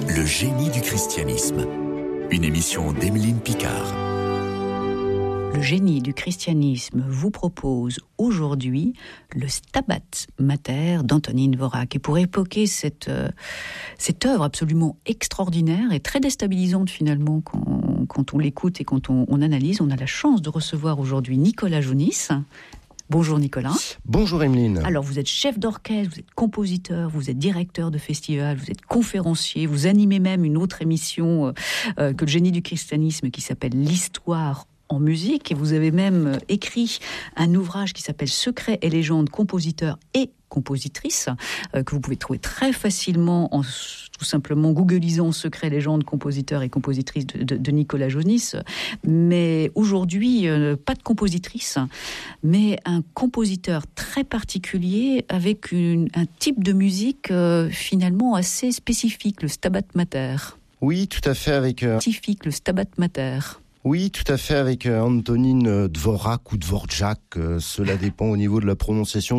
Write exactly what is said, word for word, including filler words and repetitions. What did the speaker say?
Le génie du christianisme. Une émission d'Emeline Picard. Le génie du christianisme vous propose aujourd'hui le Stabat Mater d'Antonín Dvořák. Et pour évoquer cette, euh, cette œuvre absolument extraordinaire et très déstabilisante finalement quand, quand on l'écoute et quand on, on analyse, on a la chance de recevoir aujourd'hui Nicolas Jaunis. Bonjour Nicolas. Bonjour Emeline. Alors vous êtes chef d'orchestre, vous êtes compositeur, vous êtes directeur de festival, vous êtes conférencier, vous animez même une autre émission euh, que le génie du christianisme qui s'appelle l'Histoire en musique, et vous avez même écrit un ouvrage qui s'appelle Secrets et légendes, compositeurs et compositrices, euh, que vous pouvez trouver très facilement en tout simplement googlisant Secrets, légendes, compositeurs et compositrices de, de, de Nicolas Jaunis. Mais aujourd'hui, euh, pas de compositrice, mais un compositeur très particulier avec une, un type de musique euh, finalement assez spécifique, le Stabat Mater. Oui, tout à fait, avec... Euh... Spécifique, le Stabat Mater. Oui, tout à fait, avec Antonín Dvořák ou Dvořák, euh, cela dépend au niveau de la prononciation.